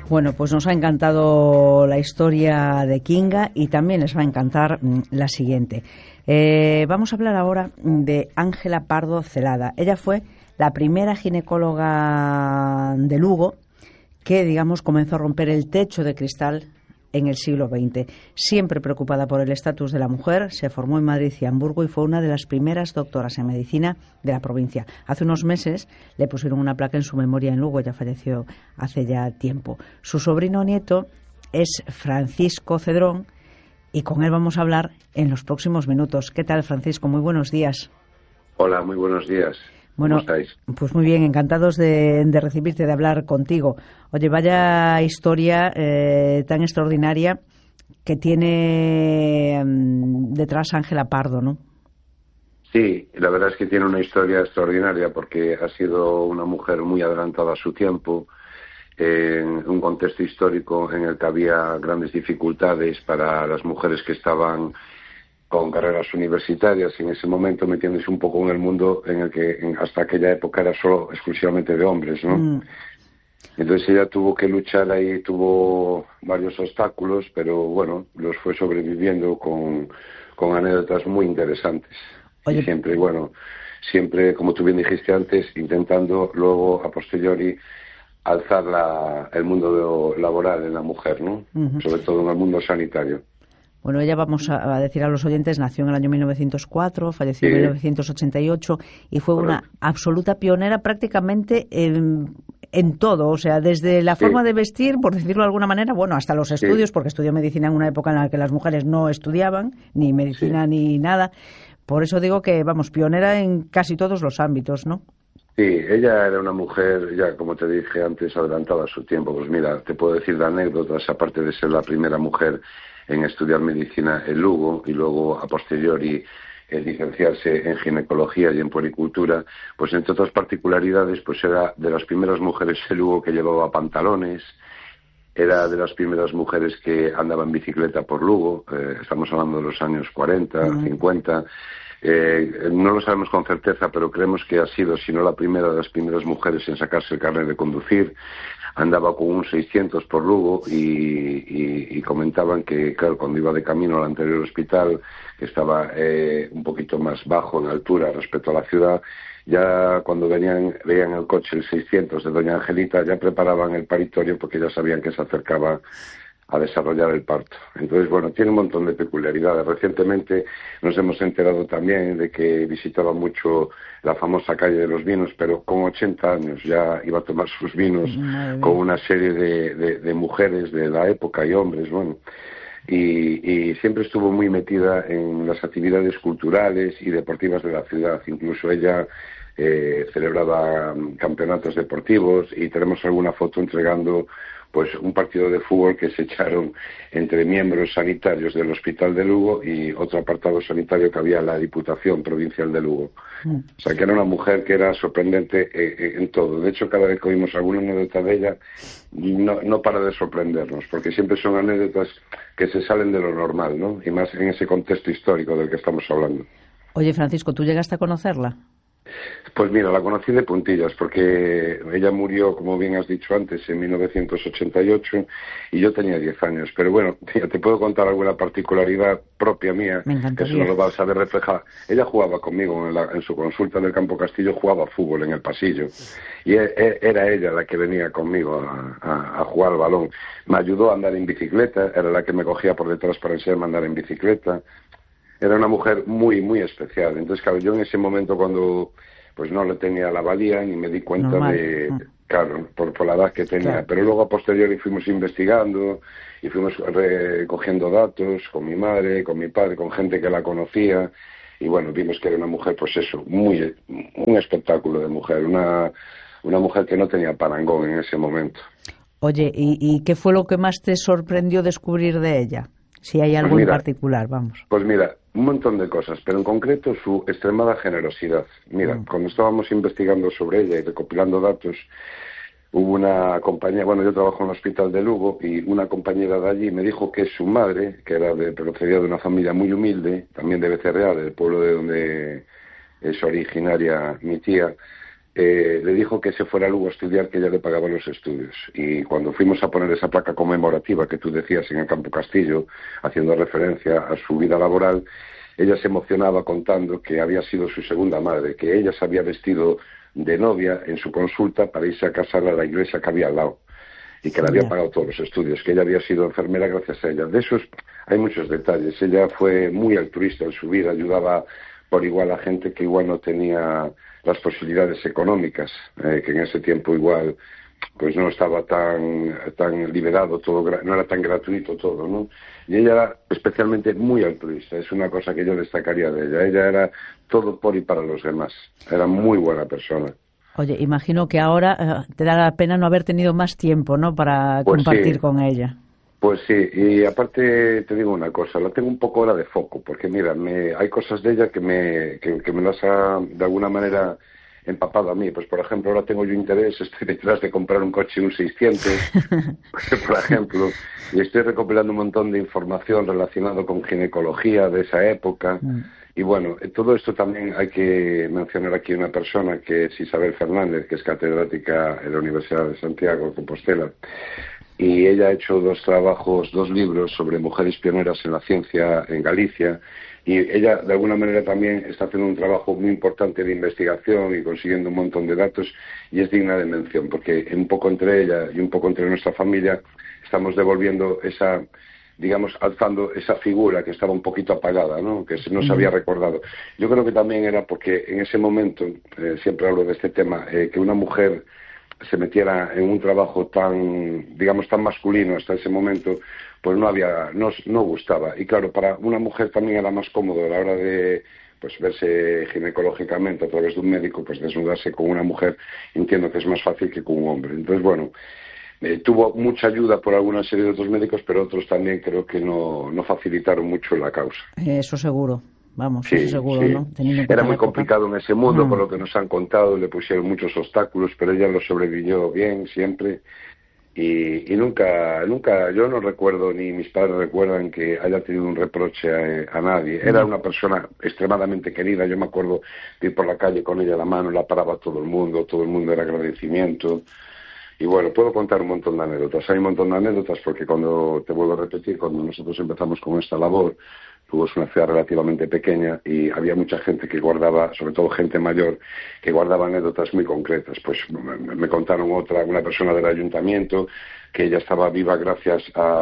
Bueno, pues nos ha encantado la historia de Kinga y también les va a encantar la siguiente. Vamos a hablar ahora de Ángela Pardo Celada. Ella fue la primera ginecóloga de Lugo que, digamos, comenzó a romper el techo de cristal en el siglo XX. Siempre preocupada por el estatus de la mujer, se formó en Madrid y Hamburgo y fue una de las primeras doctoras en medicina de la provincia. Hace unos meses le pusieron una placa en su memoria en Lugo, ya falleció hace ya tiempo. Su sobrino nieto es Francisco Cedrón y con él vamos a hablar en los próximos minutos. ¿Qué tal, Francisco? Muy buenos días. Hola, muy buenos días. Bueno, ¿cómo estáis? Pues muy bien, encantados de recibirte, de hablar contigo. Oye, vaya historia tan extraordinaria que tiene detrás Ángela Pardo, ¿no? Sí, la verdad es que tiene una historia extraordinaria porque ha sido una mujer muy adelantada a su tiempo, en un contexto histórico en el que había grandes dificultades para las mujeres que estaban con carreras universitarias, y en ese momento metiéndose un poco en el mundo en el que hasta aquella época era solo exclusivamente de hombres, ¿no? Entonces ella tuvo que luchar ahí, tuvo varios obstáculos, pero bueno, los fue sobreviviendo con anécdotas muy interesantes. Oye. Y siempre, bueno, siempre, como tú bien dijiste antes, intentando luego, a posteriori, alzar el mundo laboral en la mujer, ¿no? Sobre todo en el mundo sanitario. Bueno, ella, vamos a decir a los oyentes, nació en el año 1904, falleció en 1988 y fue una absoluta pionera prácticamente en todo, o sea, desde la forma de vestir, por decirlo de alguna manera, bueno, hasta los estudios, porque estudió medicina en una época en la que las mujeres no estudiaban, ni medicina ni nada. Por eso digo que, vamos, pionera en casi todos los ámbitos, ¿no? Sí, ella era una mujer, ya como te dije antes, adelantada a su tiempo. Pues mira, te puedo decir de anécdotas, aparte de ser la primera mujer en estudiar medicina en Lugo y luego a posteriori licenciarse en ginecología y en puericultura, pues entre otras particularidades, pues era de las primeras mujeres en Lugo que llevaba pantalones, era de las primeras mujeres que andaba en bicicleta por Lugo, estamos hablando de los años 40, 50, no lo sabemos con certeza, pero creemos que ha sido, si no la primera, de las primeras mujeres en sacarse el carnet de conducir. Andaba con un 600 por Lugo y comentaban que, claro, cuando iba de camino al anterior hospital, que estaba un poquito más bajo en altura respecto a la ciudad, ya cuando veían el coche el 600 de doña Angelita, ya preparaban el paritorio porque ya sabían que se acercaba a desarrollar el parto. Entonces, bueno, tiene un montón de peculiaridades. Recientemente nos hemos enterado también de que visitaba mucho la famosa calle de los vinos, pero con 80 años ya iba a tomar sus vinos con una serie de mujeres de la época y hombres, bueno. Y siempre estuvo muy metida en las actividades culturales y deportivas de la ciudad. Incluso ella celebraba campeonatos deportivos y tenemos alguna foto entregando pues un partido de fútbol que se echaron entre miembros sanitarios del Hospital de Lugo y otro apartado sanitario que había en la Diputación Provincial de Lugo. O sea, que era una mujer que era sorprendente en todo. De hecho, cada vez que oímos alguna anécdota de ella, no para de sorprendernos, porque siempre son anécdotas que se salen de lo normal, ¿no? Y más en ese contexto histórico del que estamos hablando. Oye, Francisco, ¿tú llegaste a conocerla? Pues mira, la conocí de puntillas porque ella murió, como bien has dicho antes, en 1988 y yo tenía 10 años. Pero bueno, te puedo contar alguna particularidad propia mía, que eso no lo vas a ver reflejada. Ella jugaba conmigo en su consulta del Campo Castillo, jugaba fútbol en el pasillo y era ella la que venía conmigo a jugar al balón. Me ayudó a andar en bicicleta, era la que me cogía por detrás para enseñarme a andar en bicicleta. Era una mujer muy, muy especial. Entonces, claro, yo en ese momento cuando pues no le tenía la valía ni me di cuenta claro, por la edad que tenía. Claro. Pero luego a posteriori fuimos investigando y fuimos recogiendo datos con mi madre, con mi padre, con gente que la conocía. Y bueno, vimos que era una mujer, pues eso, un espectáculo de mujer, una mujer que no tenía parangón en ese momento. Oye, ¿y qué fue lo que más te sorprendió descubrir de ella? Si hay algo en particular, vamos. Pues mira, un montón de cosas, pero en concreto su extremada generosidad. Mira, cuando estábamos investigando sobre ella y recopilando datos, hubo una compañera, bueno, yo trabajo en el Hospital de Lugo, y una compañera de allí me dijo que su madre, que procedía de una familia muy humilde, también de Becerreá, del pueblo de donde es originaria mi tía, le dijo que se fuera a Lugo a estudiar, que ella le pagaba los estudios. Y cuando fuimos a poner esa placa conmemorativa que tú decías en el Campo Castillo, haciendo referencia a su vida laboral, ella se emocionaba contando que había sido su segunda madre, que ella se había vestido de novia en su consulta para irse a casar a la iglesia que había al lado, y que le había pagado todos los estudios, que ella había sido enfermera gracias a ella. De esos hay muchos detalles. Ella fue muy altruista en su vida, ayudaba por igual a gente que igual no tenía las posibilidades económicas, que en ese tiempo igual pues no estaba tan liberado todo, no era tan gratuito todo, ¿no? Y ella era especialmente muy altruista, es una cosa que yo destacaría de ella. Ella era todo por y para los demás, era muy buena persona. Oye, imagino que ahora te da la pena no haber tenido más tiempo, ¿no?, para Pues compartir sí. con ella. Pues sí, y aparte te digo una cosa, la tengo un poco ahora de foco, porque mira, hay cosas de ella que me las ha de alguna manera empapado a mí. Pues por ejemplo, ahora tengo yo interés, estoy detrás de comprar un coche, un 600, por ejemplo, y estoy recopilando un montón de información relacionada con ginecología de esa época. Y bueno, todo esto también hay que mencionar aquí una persona que es Isabel Fernández, que es catedrática en la Universidad de Santiago de Compostela. Y ella ha hecho dos libros sobre mujeres pioneras en la ciencia en Galicia, y ella de alguna manera también está haciendo un trabajo muy importante de investigación y consiguiendo un montón de datos, y es digna de mención, porque un poco entre ella y un poco entre nuestra familia estamos devolviendo esa, digamos, alzando esa figura que estaba un poquito apagada, ¿no?, que no se había recordado. Yo creo que también era porque en ese momento, siempre hablo de este tema, que una mujer se metiera en un trabajo tan, digamos, tan masculino hasta ese momento, pues no gustaba. Y claro, para una mujer también era más cómodo a la hora de pues verse ginecológicamente a través de un médico, pues desnudarse con una mujer, entiendo que es más fácil que con un hombre. Entonces, bueno, tuvo mucha ayuda por alguna serie de otros médicos, pero otros también creo que no facilitaron mucho la causa. Eso seguro. Vamos, Sí, eso seguro, sí. ¿no? Era muy complicado en ese mundo, por lo que nos han contado, le pusieron muchos obstáculos, pero ella lo sobrevivió bien siempre, y nunca, yo no recuerdo, ni mis padres recuerdan que haya tenido un reproche a nadie. Era una persona extremadamente querida. Yo me acuerdo de ir por la calle con ella a la mano, la paraba todo el mundo era agradecimiento. Y bueno, puedo contar un montón de anécdotas. Hay un montón de anécdotas porque cuando, te vuelvo a repetir, cuando nosotros empezamos con esta labor, Lugo es una ciudad relativamente pequeña y había mucha gente que guardaba, sobre todo gente mayor, que guardaba anécdotas muy concretas. Pues me contaron una persona del ayuntamiento, que ella estaba viva gracias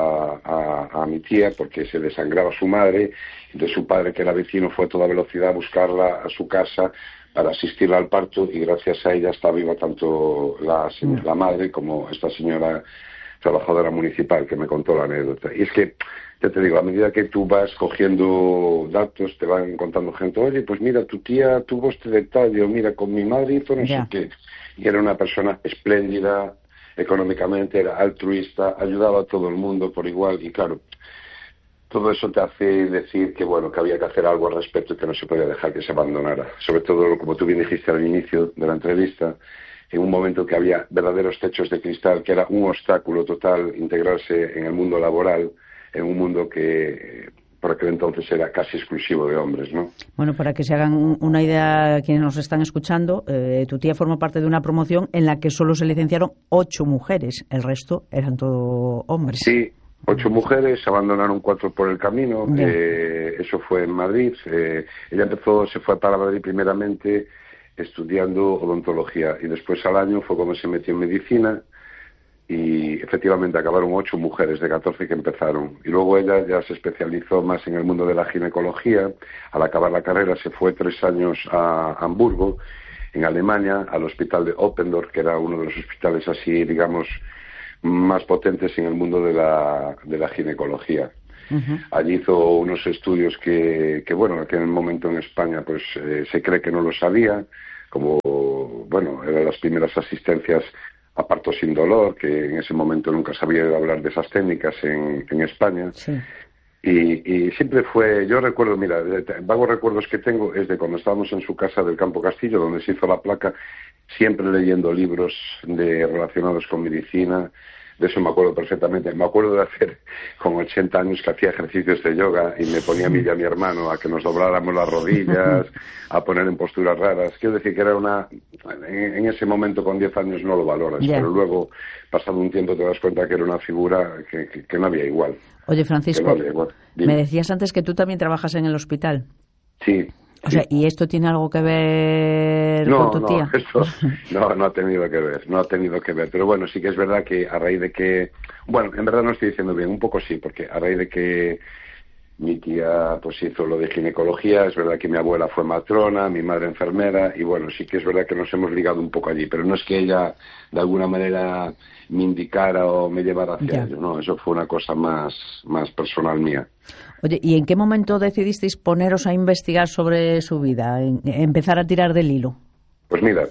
a mi tía, porque se le sangraba su madre, entonces su padre, que era vecino, fue a toda velocidad a buscarla a su casa para asistirla al parto, y gracias a ella está viva tanto la madre como esta señora trabajadora municipal que me contó la anécdota. Y es que, ya te digo, a medida que tú vas cogiendo datos, te van contando gente, oye, pues mira, tu tía tuvo este detalle, o mira, con mi madre hizo no sé qué. Y era una persona espléndida, económicamente, era altruista, ayudaba a todo el mundo por igual, y claro, todo eso te hace decir que, bueno, que había que hacer algo al respecto y que no se podía dejar que se abandonara. Sobre todo, como tú bien dijiste al inicio de la entrevista, en un momento que había verdaderos techos de cristal, que era un obstáculo total integrarse en el mundo laboral, en un mundo que por aquel entonces era casi exclusivo de hombres, ¿no? Bueno, para que se hagan una idea quienes nos están escuchando, tu tía forma parte de una promoción en la que solo se licenciaron 8 mujeres, el resto eran todo hombres. Sí. 8 mujeres, abandonaron 4 por el camino, eso fue en Madrid. Ella se fue para Madrid primeramente estudiando odontología, y después al año fue cuando se metió en medicina, y efectivamente acabaron 8 mujeres de 14 que empezaron. Y luego ella ya se especializó más en el mundo de la ginecología. Al acabar la carrera se fue 3 años a Hamburgo, en Alemania, al hospital de Oppendorf, que era uno de los hospitales así, digamos, más potentes en el mundo de la ginecología. Allí hizo unos estudios que bueno, en aquel momento en España pues se cree que no lo sabía, como, bueno, eran las primeras asistencias a parto sin dolor, que en ese momento nunca se había oído hablar de esas técnicas en España. Sí. Y siempre fue, yo recuerdo, mira, vagos recuerdos que tengo es de cuando estábamos en su casa del Campo Castillo, donde se hizo la placa, siempre leyendo libros relacionados con medicina, De eso me acuerdo perfectamente. Me acuerdo de hacer, con 80 años, que hacía ejercicios de yoga y me ponía a mí y a mi hermano a que nos dobláramos las rodillas, a poner en posturas raras. Quiero decir que era en ese momento con 10 años no lo valoras, pero luego, pasado un tiempo, te das cuenta que era una figura que no había igual. Oye, Francisco, me decías antes que tú también trabajas en el hospital. Sí. O sea, ¿y esto tiene algo que ver con tu tía? No ha tenido que ver, pero bueno, sí que es verdad que a raíz de que, bueno, en verdad no estoy diciendo bien, un poco sí, porque a raíz de que mi tía pues hizo lo de ginecología, es verdad que mi abuela fue matrona, mi madre enfermera, y bueno, sí que es verdad que nos hemos ligado un poco allí, pero no es que ella de alguna manera me indicara o me llevara hacia ello, no, eso fue una cosa más personal mía. Oye, ¿y en qué momento decidisteis poneros a investigar sobre su vida, empezar a tirar del hilo? Pues mira,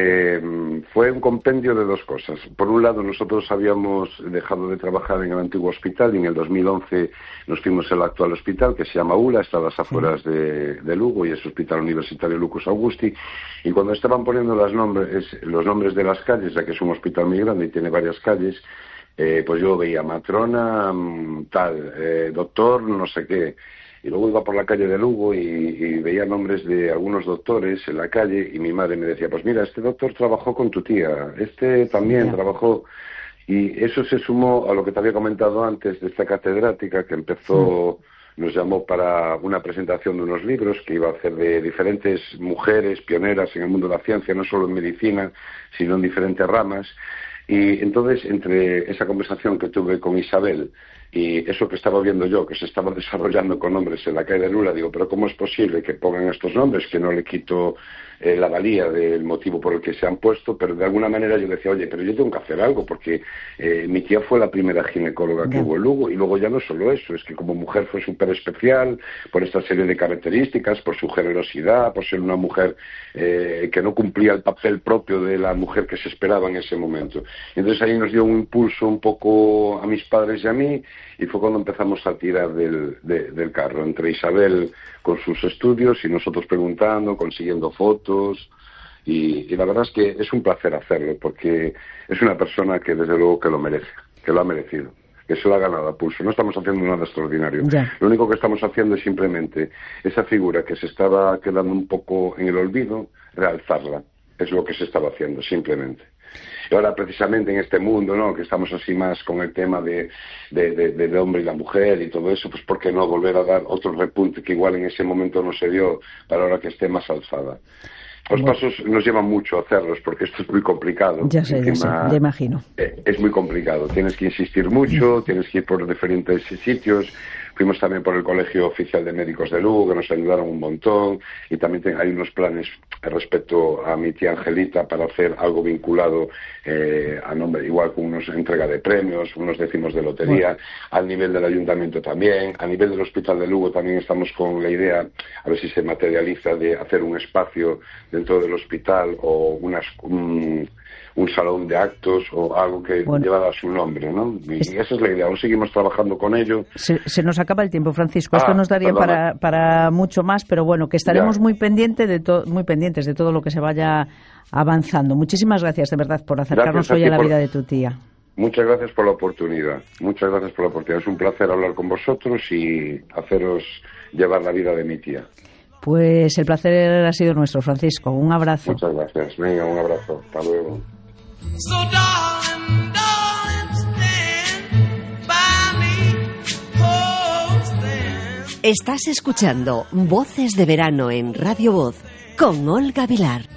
fue un compendio de dos cosas. Por un lado, nosotros habíamos dejado de trabajar en el antiguo hospital y en el 2011 nos fuimos al actual hospital, que se llama ULA, está a las afueras de Lugo, y es Hospital Universitario Lucus Augusti. Y cuando estaban poniendo los nombres de las calles, ya que es un hospital muy grande y tiene varias calles, pues yo veía matrona, doctor, no sé qué. Y luego iba por la calle de Lugo y veía nombres de algunos doctores en la calle, y mi madre me decía, pues mira, este doctor trabajó con tu tía, este también trabajó. Y eso se sumó a lo que te había comentado antes de esta catedrática que empezó, nos llamó para una presentación de unos libros que iba a hacer de diferentes mujeres pioneras en el mundo de la ciencia, no solo en medicina, sino en diferentes ramas. Y entonces, entre esa conversación que tuve con Isabel y eso que estaba viendo yo, que se estaba desarrollando con nombres en la calle de Lula, digo, pero ¿cómo es posible que pongan estos nombres? Que no le quito la valía del motivo por el que se han puesto, pero de alguna manera yo decía, oye, pero yo tengo que hacer algo, porque mi tía fue la primera ginecóloga que hubo en Lugo, y luego ya no solo eso, es que como mujer fue súper especial por esta serie de características, por su generosidad, por ser una mujer que no cumplía el papel propio de la mujer que se esperaba en ese momento. Y entonces ahí nos dio un impulso un poco a mis padres y a mí, y fue cuando empezamos a tirar del carro, entre Isabel con sus estudios y nosotros preguntando, consiguiendo fotos, y la verdad es que es un placer hacerlo, porque es una persona que desde luego que lo merece, que lo ha merecido, que se lo ha ganado a pulso. No estamos haciendo nada extraordinario. Lo único que estamos haciendo es simplemente esa figura que se estaba quedando un poco en el olvido, realzarla. Es lo que se estaba haciendo, simplemente. Y ahora, precisamente en este mundo, ¿no?, que estamos así más con el tema del hombre y la mujer y todo eso, pues ¿por qué no volver a dar otro repunte que igual en ese momento no se dio, para ahora que esté más alzada? Los pasos nos llevan mucho a hacerlos, porque esto es muy complicado. Ya sé, ya imagino. Es muy complicado. Tienes que insistir mucho, tienes que ir por diferentes sitios. Fuimos también por el Colegio Oficial de Médicos de Lugo, que nos ayudaron un montón, y también hay unos planes respecto a mi tía Angelita para hacer algo vinculado a nombre, igual con unos entrega de premios, unos décimos de lotería, al nivel del ayuntamiento también, a nivel del Hospital de Lugo también estamos con la idea, a ver si se materializa, de hacer un espacio dentro del hospital o un salón de actos o algo que llevara su nombre, ¿no? Y esa es la idea. Aún seguimos trabajando con ello. Se nos acaba el tiempo, Francisco. Esto nos daría para mucho más, pero bueno, que estaremos muy pendientes de todo lo que se vaya avanzando. Muchísimas gracias, de verdad, por acercarnos hoy a la vida de tu tía. Muchas gracias por la oportunidad. Muchas gracias por la oportunidad. Es un placer hablar con vosotros y haceros llevar la vida de mi tía. Pues el placer ha sido nuestro, Francisco. Un abrazo. Muchas gracias. Venga, un abrazo. Hasta luego. So darling, stand by me, oh, stand. Estás escuchando Voces de Verano en Radio Voz con Olga Vilar.